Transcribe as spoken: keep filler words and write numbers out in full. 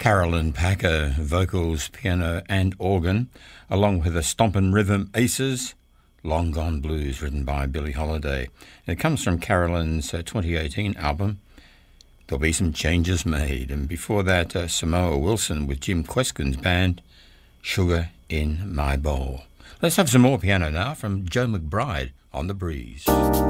Carolyn Packer, vocals, piano and organ, along with the Stompin' Rhythm Aces, Long Gone Blues, written by Billie Holiday. And it comes from Carolyn's uh, twenty eighteen album, There'll Be Some Changes Made. And before that, uh, Samoa Wilson with Jim Kweskin's band, Sugar in My Bowl. Let's have some more piano now from Joe McBride on The Breeze.